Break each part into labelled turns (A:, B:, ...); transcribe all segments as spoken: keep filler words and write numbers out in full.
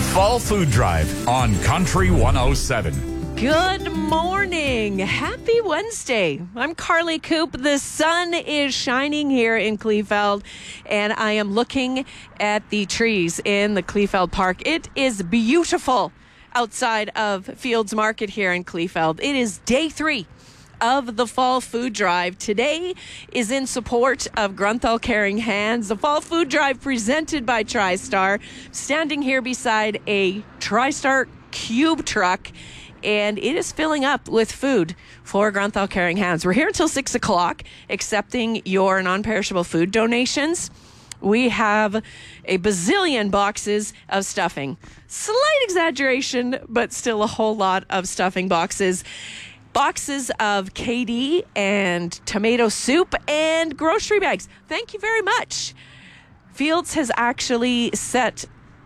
A: Fall Food Drive on Country one oh seven.
B: Good morning. Happy Wednesday. I'm Carly Coop. The sun is shining here in Kleefeld, and I am looking at the trees in the Kleefeld Park. It is beautiful outside of Fields Market here in Kleefeld. It is day three of the Fall Food Drive. Today is in support of Grunthal Caring Hands. The Fall Food Drive presented by TriStar. Standing here beside a TriStar Cube truck, and it is filling up with food for Grunthal Caring Hands. We're here until six o'clock, accepting your non-perishable food donations. We have a bazillion boxes of stuffing. Slight exaggeration, but still a whole lot of stuffing boxes. Boxes of K D and tomato soup and grocery bags. Thank you very much. Fields has actually set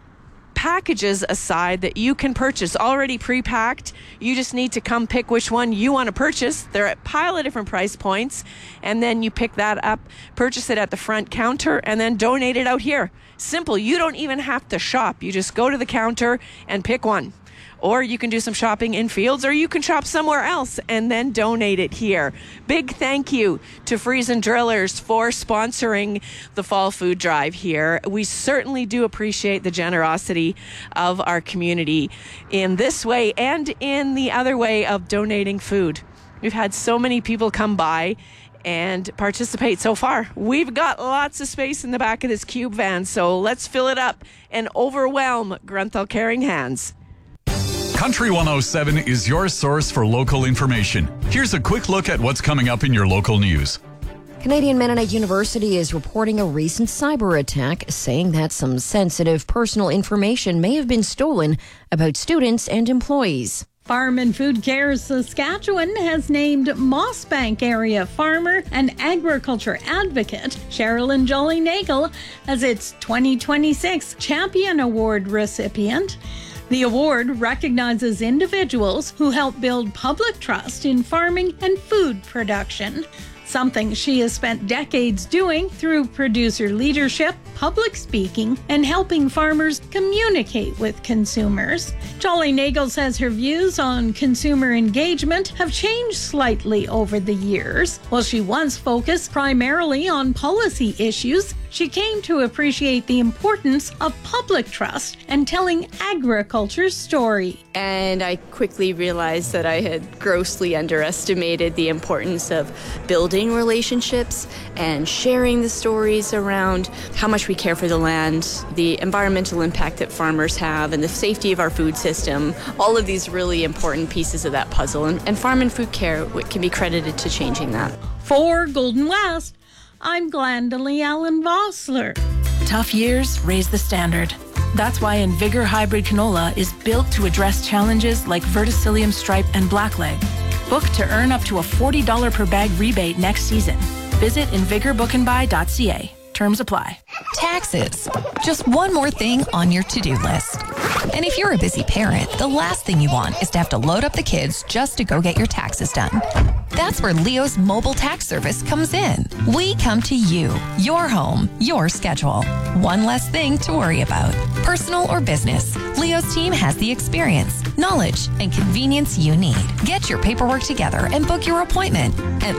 B: packages aside that you can purchase already pre-packed. You just need to come pick which one you want to purchase. They're at a pile of different price points, and then you pick that up, purchase it at the front counter, and then donate it out here. Simple. You don't even have to shop. You just go to the counter and pick one. Or you can do some shopping in Fields, or you can shop somewhere else and then donate it here. Big thank you to Friesen Drillers for sponsoring the Fall Food Drive here. We certainly do appreciate the generosity of our community in this way and in the other way of donating food. We've had so many people come by and participate so far. We've got lots of space in the back of this cube van, so let's fill it up and overwhelm Grunthal Caring Hands.
A: Country one oh seven is your source for local information. Here's a quick look at what's coming up in your local news.
C: Canadian Mennonite University is reporting a recent cyber attack, saying that some sensitive personal information may have been stolen about students and employees.
D: Farm and Food Care Saskatchewan has named Mossbank area farmer and agriculture advocate Sherilyn Jolly-Nagel as its twenty twenty-six Champion Award recipient. The award recognizes individuals who help build public trust in farming and food production, something she has spent decades doing through producer leadership, public speaking, and helping farmers communicate with consumers. Jolly-Nagel says her views on consumer engagement have changed slightly over the years. While she once focused primarily on policy issues, she came to appreciate the importance of public trust and telling agriculture's story.
E: And I quickly realized that I had grossly underestimated the importance of building relationships and sharing the stories around how much we care for the land, the environmental impact that farmers have, and the safety of our food system. All of these really important pieces of that puzzle. And, and Farm and Food Care can be credited to changing that.
D: For Golden West, I'm Glendalee Allen Vossler.
F: Tough years raise the standard. That's why Invigor Hybrid Canola is built to address challenges like verticillium stripe and blackleg. Book to earn up to a forty dollars per bag rebate next season. Visit invigor book and buy dot c a. Terms apply.
G: Taxes. Just one more thing on your to-do list. And if you're a busy parent, the last thing you want is to have to load up the kids just to go get your taxes done. That's where Leo's mobile tax service comes in. We come to you, your home, your schedule. One less thing to worry about. Personal or business, Leo's team has the experience, knowledge, and convenience you need. Get your paperwork together and book your appointment at